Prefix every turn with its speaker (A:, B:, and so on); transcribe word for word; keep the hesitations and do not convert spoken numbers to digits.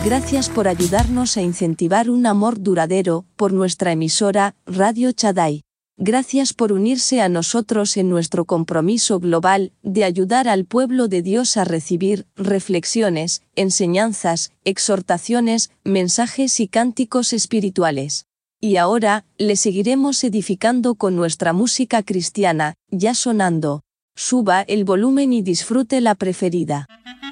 A: Gracias por ayudarnos a incentivar un amor duradero por nuestra emisora, Radio Shaddai. Gracias por unirse a nosotros en nuestro compromiso global de ayudar al pueblo de Dios a recibir reflexiones, enseñanzas, exhortaciones, mensajes y cánticos espirituales. Y ahora, le seguiremos edificando con nuestra música cristiana, ya sonando. Suba el volumen y disfrute la preferida.